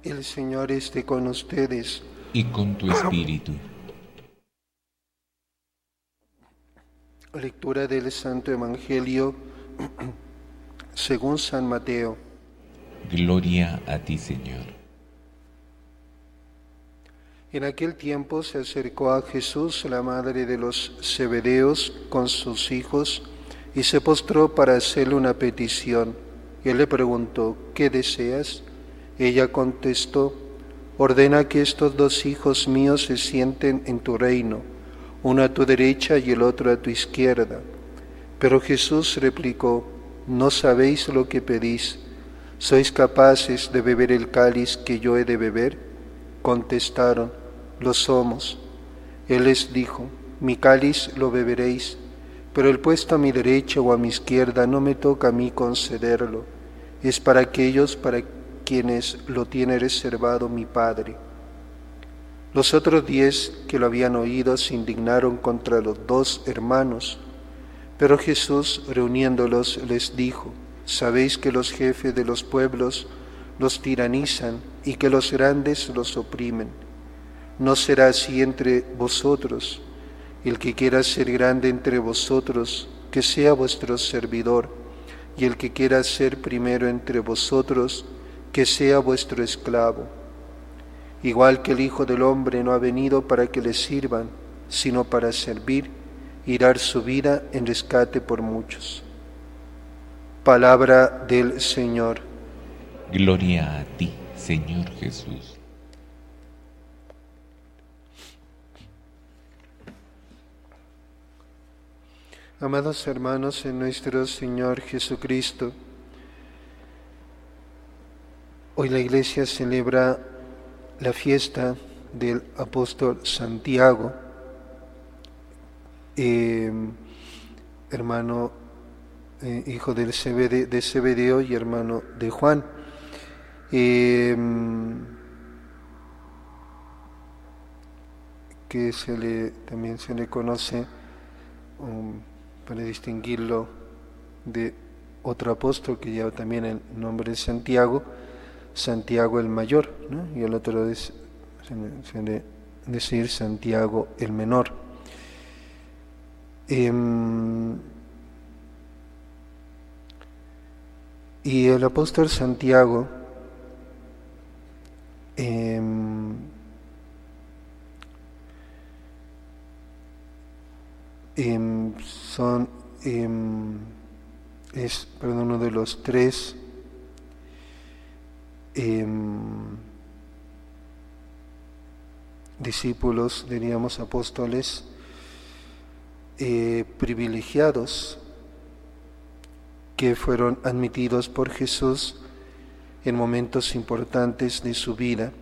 El Señor esté con ustedes. Y con tu espíritu. Lectura del Santo Evangelio según San Mateo. Gloria a ti, Señor. En aquel tiempo se acercó a Jesús la madre de los Zebedeos con sus hijos y se postró para hacerle una petición. Y él le preguntó: ¿qué deseas? Ella contestó: ordena que estos dos hijos míos se sienten en tu reino, uno a tu derecha y el otro a tu izquierda. Pero Jesús replicó: no sabéis lo que pedís. ¿Sois capaces de beber el cáliz que yo he de beber? Contestaron: lo somos. Él les dijo: mi cáliz lo beberéis, pero el puesto a mi derecha o a mi izquierda no me toca a mí concederlo, es para aquellos para quienes lo tiene reservado mi Padre. Los otros 10 que lo habían oído se indignaron contra los dos hermanos, pero Jesús, reuniéndolos, les dijo: sabéis que los jefes de los pueblos los tiranizan y que los grandes los oprimen. No será así entre vosotros. El que quiera ser grande entre vosotros, que sea vuestro servidor, y el que quiera ser primero entre vosotros, que sea vuestro esclavo. Igual que el Hijo del Hombre no ha venido para que le sirvan, sino para servir y dar su vida en rescate por muchos. Palabra del Señor. Gloria a ti, Señor Jesús. Amados hermanos en nuestro Señor Jesucristo, hoy la Iglesia celebra la fiesta del apóstol Santiago, hermano, hijo de Zebedeo y hermano de Juan. Que también se le conoce para distinguirlo de otro apóstol que lleva también el nombre de Santiago, Santiago el Mayor, ¿no? Y el otro es, suele decir, Santiago el Menor. Y el apóstol Santiago es uno de los 3 discípulos, diríamos apóstoles, privilegiados que fueron admitidos por Jesús en momentos importantes de su vida: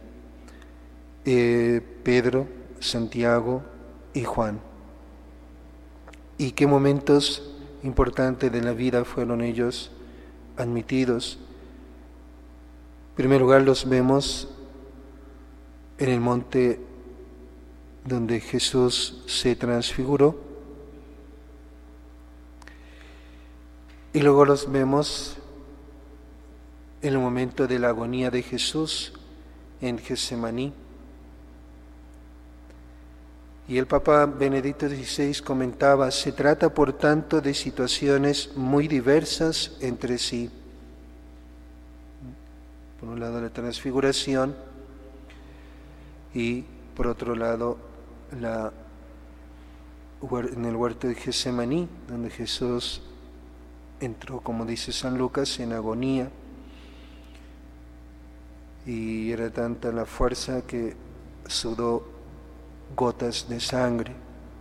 Pedro, Santiago y Juan. ¿Y qué momentos importantes de la vida fueron ellos admitidos? En primer lugar, los vemos en el monte donde Jesús se transfiguró, y luego los vemos en el momento de la agonía de Jesús en Getsemaní. Y el Papa Benedicto XVI comentaba: se trata por tanto de situaciones muy diversas entre sí. Por un lado la transfiguración y por otro lado en el huerto de Getsemaní, donde Jesús entró, como dice San Lucas, en agonía, y era tanta la fuerza que sudó gotas de sangre.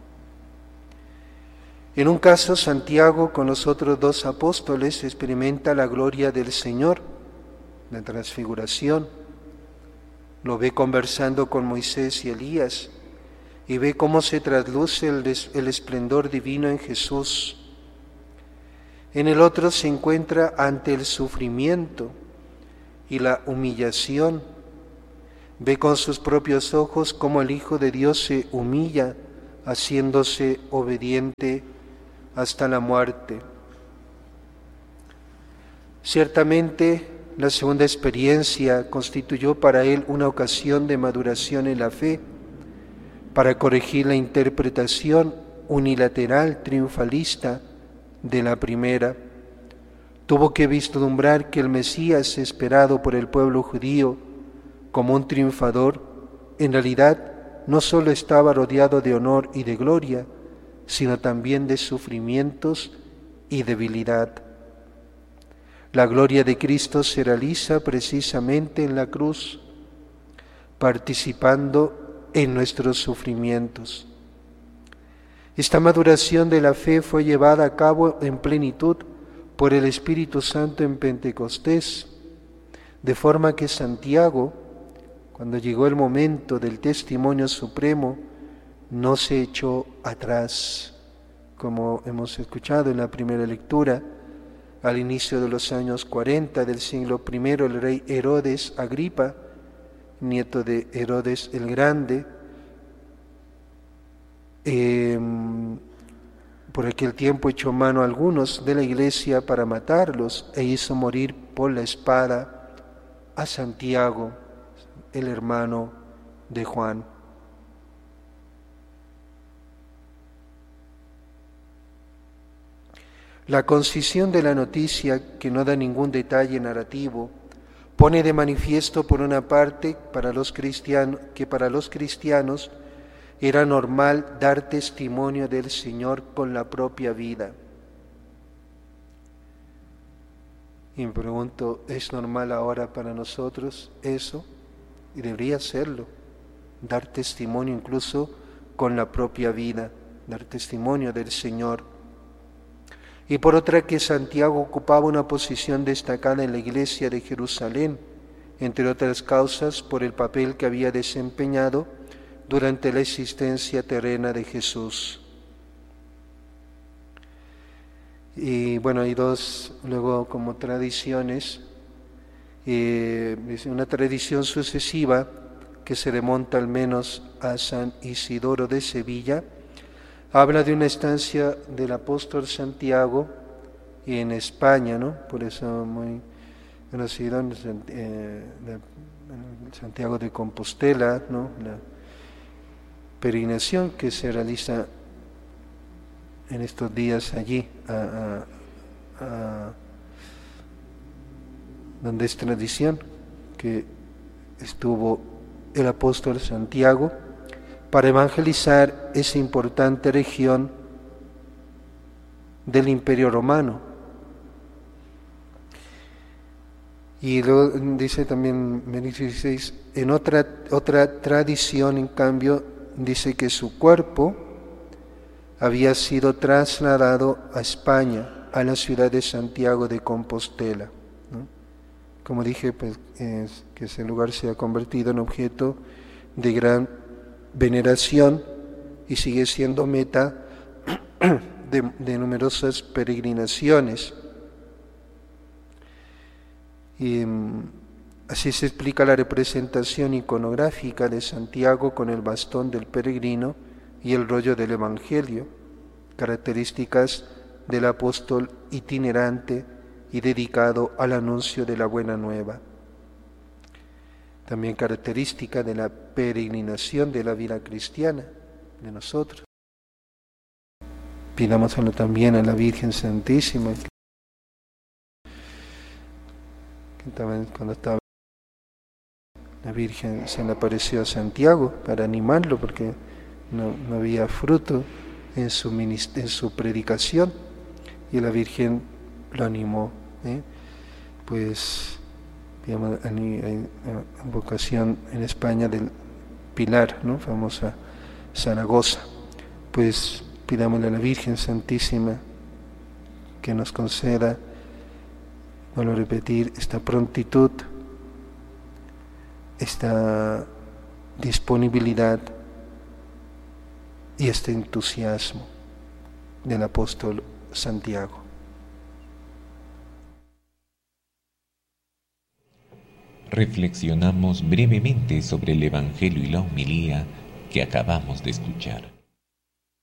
En un caso, Santiago con los otros 2 apóstoles experimenta la gloria del Señor, la transfiguración. Lo ve conversando con Moisés y Elías y ve cómo se trasluce el esplendor divino en Jesús. En el otro se encuentra ante el sufrimiento y la humillación. Ve con sus propios ojos cómo el Hijo de Dios se humilla, haciéndose obediente hasta la muerte. Ciertamente la segunda experiencia constituyó para él una ocasión de maduración en la fe, para corregir la interpretación unilateral, triunfalista de la primera. Tuvo que vislumbrar que el Mesías esperado por el pueblo judío como un triunfador, en realidad no solo estaba rodeado de honor y de gloria, sino también de sufrimientos y debilidad. La gloria de Cristo se realiza precisamente en la cruz, participando en nuestros sufrimientos. Esta maduración de la fe fue llevada a cabo en plenitud por el Espíritu Santo en Pentecostés, de forma que Santiago, cuando llegó el momento del testimonio supremo, no se echó atrás, como hemos escuchado en la primera lectura. Al inicio de los años 40 del siglo I, el rey Herodes Agripa, nieto de Herodes el Grande, por aquel tiempo echó mano a algunos de la iglesia para matarlos e hizo morir por la espada a Santiago, el hermano de Juan. La concisión de la noticia, que no da ningún detalle narrativo, pone de manifiesto por una parte que para los cristianos era normal dar testimonio del Señor con la propia vida. Y me pregunto, ¿es normal ahora para nosotros eso? Y debería serlo, dar testimonio incluso con la propia vida, dar testimonio del Señor. Y por otra, que Santiago ocupaba una posición destacada en la iglesia de Jerusalén, entre otras causas por el papel que había desempeñado durante la existencia terrena de Jesús. Y bueno, hay dos, luego como tradiciones, una tradición sucesiva que se remonta al menos a San Isidoro de Sevilla, habla de una estancia del apóstol Santiago en España, ¿no? Por eso muy conocido en Santiago de Compostela, ¿no? La peregrinación que se realiza en estos días allí, donde es tradición que estuvo el apóstol Santiago para evangelizar esa importante región del Imperio Romano. Y luego dice también Benedicto XVI, en otra tradición, en cambio, dice que su cuerpo había sido trasladado a España, a la ciudad de Santiago de Compostela, ¿no? Como dije, pues, que ese lugar se ha convertido en objeto de gran veneración y sigue siendo meta de numerosas peregrinaciones. Y así se explica la representación iconográfica de Santiago con el bastón del peregrino y el rollo del Evangelio, características del apóstol itinerante y dedicado al anuncio de la buena nueva. También característica de la peregrinación de la vida cristiana de nosotros. Pidámoslo también a la Virgen Santísima, que también cuando estaba la Virgen se le apareció a Santiago para animarlo, porque no había fruto en su predicación, y la Virgen lo animó, pues digamos, hay vocación en España del Pilar, ¿no? Famosa Zaragoza. Pues pidámosle a la Virgen Santísima que nos conceda, vuelvo a repetir, esta prontitud, esta disponibilidad y este entusiasmo del apóstol Santiago. Reflexionamos brevemente sobre el Evangelio y la homilía que acabamos de escuchar.